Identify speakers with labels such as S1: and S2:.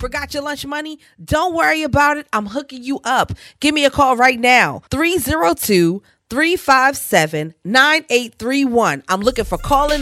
S1: Forgot your lunch money? Don't worry about it. I'm hooking you up. Give me a call right now. 302-357-9831. I'm looking for calling